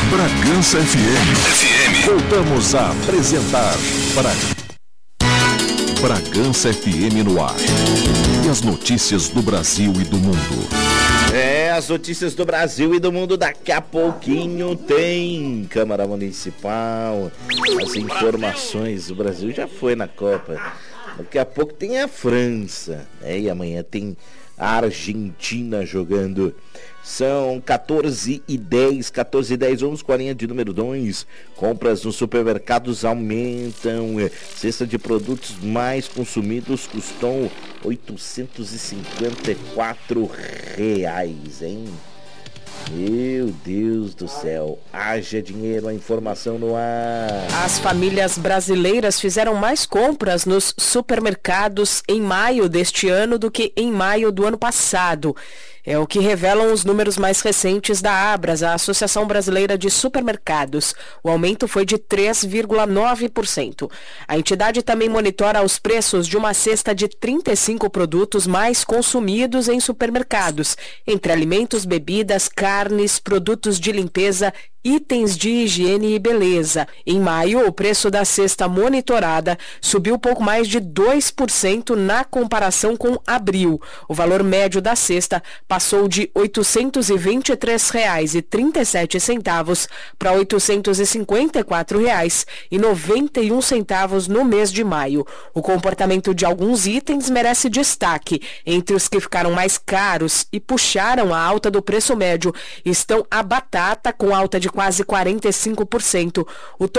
Bragança FM. Voltamos a apresentar Bragança FM no ar. E as notícias do Brasil e do mundo. As notícias do Brasil e do mundo daqui a pouquinho tem Câmara Municipal, as informações. O Brasil já foi na Copa. Daqui a pouco tem a França, né? E amanhã tem a Argentina jogando. São 14h10, vamos com a linha de número 2. Compras nos supermercados aumentam. Cesta de produtos mais consumidos custou R$854, hein? Meu Deus do céu, haja dinheiro, a informação no ar. As famílias brasileiras fizeram mais compras nos supermercados em maio deste ano do que em maio do ano passado. É o que revelam os números mais recentes da Abras, a Associação Brasileira de Supermercados. O aumento foi de 3,9%. A entidade também monitora os preços de uma cesta de 35 produtos mais consumidos em supermercados, entre alimentos, bebidas, carnes, produtos de limpeza, itens de higiene e beleza. Em maio, o preço da cesta monitorada subiu pouco mais de 2% na comparação com abril. O valor médio da cesta passou de R$ 823,37 para R$ 854,91 no mês de maio. O comportamento de alguns itens merece destaque. Entre os que ficaram mais caros e puxaram a alta do preço médio estão a batata, com alta de quase 45%, o